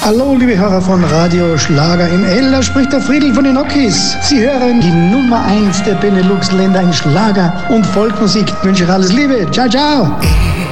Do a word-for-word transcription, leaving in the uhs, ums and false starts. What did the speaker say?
Hallo, liebe Hörer von Radio Schlager im L, da spricht der Friedl von den Ockis. Sie hören die Nummer eins der Benelux-Länder in Schlager und Volksmusik. Ich wünsche euch alles Liebe. Ciao, ciao.